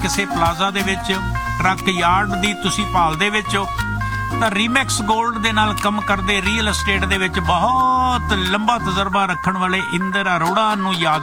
ਕਿਸੇ ਪਲਾਜ਼ਾ ਦੇ ਵਿੱਚ, ਟਰੱਕ ਯਾਰਡ ਦੀ ਤੁਸੀਂ ਭਾਲ ਦੇ ਵਿੱਚ ਹੋ, ਤਾਂ ਰੀਮੈਕਸ ਗੋਲਡ ਦੇ ਨਾਲ ਕੰਮ ਕਰਦੇ ਰੀਅਲ estate ਦੇ ਵਿੱਚ ਬਹੁਤ ਲੰਬਾ ਤਜਰਬਾ ਰੱਖਣ ਵਾਲੇ ਇੰਦਰ ਅਰੋੜਾ ਨੂੰ ਯਾਦ